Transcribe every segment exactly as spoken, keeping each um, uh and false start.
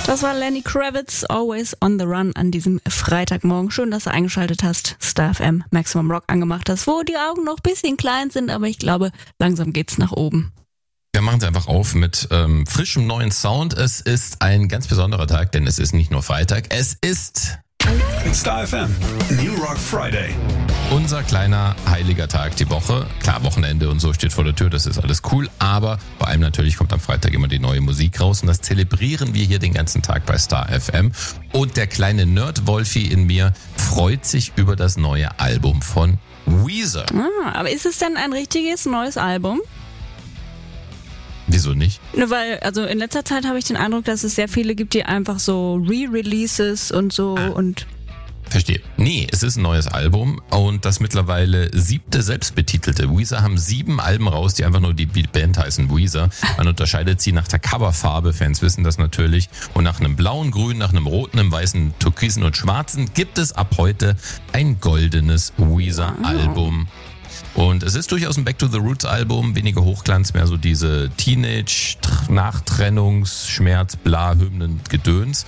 Das war Lenny Kravitz, Always on the Run an diesem Freitagmorgen. Schön, dass du eingeschaltet hast, Star F M, Maximum Rock angemacht hast, wo die Augen noch ein bisschen klein sind, aber ich glaube, langsam geht's nach oben. Wir machen es einfach auf mit ähm, frischem neuen Sound. Es ist ein ganz besonderer Tag, denn es ist nicht nur Freitag, es ist Star F M, New Rock Friday. Unser kleiner heiliger Tag die Woche. Klar, Wochenende und so steht vor der Tür, das ist alles cool, aber vor allem natürlich kommt am Freitag immer die neue Musik raus und das zelebrieren wir hier den ganzen Tag bei Star F M. Und der kleine Nerd-Wolfi in mir freut sich über das neue Album von Weezer. Ah, aber ist es denn ein richtiges neues Album? Wieso nicht? Ne, weil, also in letzter Zeit habe ich den Eindruck, dass es sehr viele gibt, die einfach so Re-Releases und so ah. und... Verstehe. Nee, es ist ein neues Album und das mittlerweile siebte selbstbetitelte. Weezer haben sieben Alben raus, die einfach nur die Band heißen Weezer. Man unterscheidet sie nach der Coverfarbe, Fans wissen das natürlich. Und nach einem blauen, grünen, nach einem roten, einem weißen, türkisen und schwarzen gibt es ab heute ein goldenes Weezer-Album. Und es ist durchaus ein Back to the Roots Album, weniger Hochglanz, mehr so diese Teenage-Nachtrennungs-, Schmerz-, bla, Hymnen, Gedöns.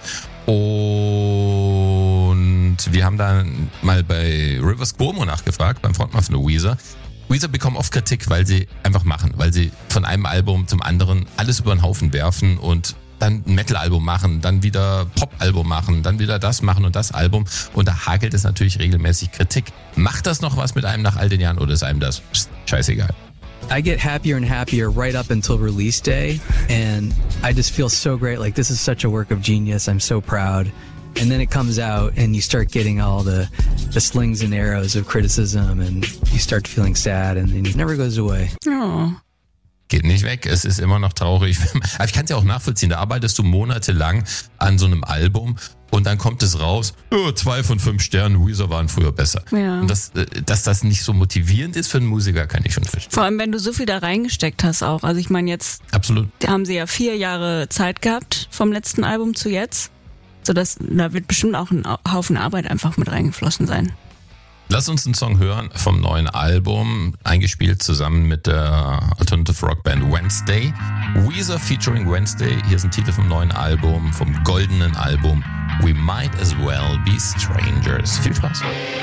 Und wir haben dann mal bei Rivers Cuomo nachgefragt, beim Frontmann von Weezer. Weezer bekommen oft Kritik, weil sie einfach machen, weil sie von einem Album zum anderen alles über den Haufen werfen und dann ein Metal-Album machen, dann wieder Pop-Album machen, dann wieder das machen und das Album. Und da hagelt es natürlich regelmäßig Kritik. Macht das noch was mit einem nach all den Jahren oder ist einem das scheißegal? I get happier and happier right up until release day, and I just feel so great. Like, this is such a work of genius. I'm so proud. And then it comes out, and you start getting all the, the slings and arrows of criticism, and you start feeling sad, and, and it never goes away. Oh. Geht nicht weg, es ist immer noch traurig. Aber ich kann es ja auch nachvollziehen, da arbeitest du monatelang an so einem Album und dann kommt es raus, oh, zwei von fünf Sternen, Weezer waren früher besser. Ja. Und das, dass das nicht so motivierend ist für einen Musiker, kann ich schon verstehen. Vor allem, wenn du so viel da reingesteckt hast auch. Also ich meine, jetzt Absolut. haben sie ja vier Jahre Zeit gehabt vom letzten Album zu jetzt. So dass da wird bestimmt auch ein Haufen Arbeit einfach mit reingeflossen sein. Lass uns einen Song hören vom neuen Album, eingespielt zusammen mit der Alternative Rock Band Wednesday. Weezer featuring Wednesday. Hier ist ein Titel vom neuen Album, vom goldenen Album We Might As Well Be Strangers. Viel Spaß.